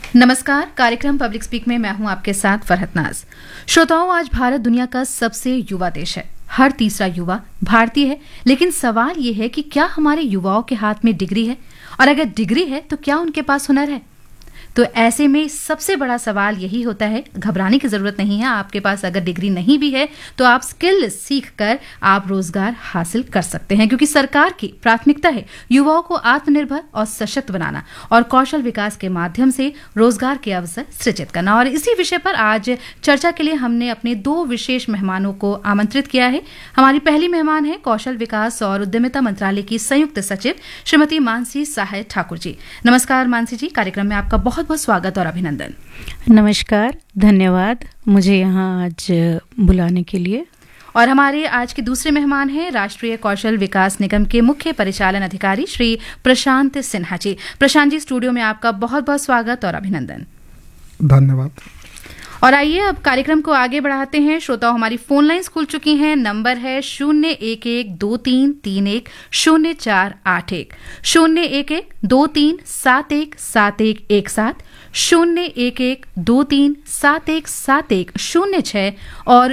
नमस्कार। कार्यक्रम public speak में मैं हूं आपके साथ फरहत नाज। श्रोताओं, आज भारत दुनिया का सबसे युवा देश है। हर तीसरा युवा भारतीय है। लेकिन सवाल ये है कि क्या हमारे युवाओं के हाथ में डिग्री है, और अगर डिग्री है तो क्या उनके पास हुनर है? तो ऐसे में सबसे बड़ा सवाल यही होता है, घबराने की जरूरत नहीं है। आपके पास अगर डिग्री नहीं भी है तो आप स्किल सीख कर आप रोजगार हासिल कर सकते हैं, क्योंकि सरकार की प्राथमिकता है युवाओं को आत्मनिर्भर और सशक्त बनाना और कौशल विकास के माध्यम से रोजगार के अवसर सृजित करना। और इसी विषय पर आज चर्चा के लिए हमने अपने दो विशेष मेहमानों को आमंत्रित किया है। हमारी पहली मेहमान है कौशल विकास और उद्यमिता मंत्रालय की संयुक्त सचिव श्रीमती मानसी सहाय ठाकुर जी। नमस्कार मानसी जी, कार्यक्रम में आपका बहुत बहुत स्वागत और अभिनंदन। नमस्कार, धन्यवाद मुझे यहाँ आज बुलाने के लिए। और हमारे आज के दूसरे मेहमान हैं राष्ट्रीय कौशल विकास निगम के मुख्य परिचालन अधिकारी श्री प्रशांत सिन्हा जी। प्रशांत जी, स्टूडियो में आपका बहुत बहुत स्वागत और अभिनंदन। धन्यवाद। और आइए अब कार्यक्रम को आगे बढ़ाते हैं। श्रोताओं, हमारी फोन लाइन्स खुल चुकी हैं। नंबर है 01123310481, 01123717117, 01123717106 और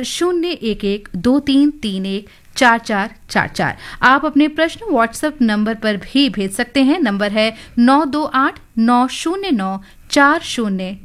01123314444। आप अपने प्रश्न व्हाट्सएप नंबर पर भी भेज सकते हैं। नंबर है 92890940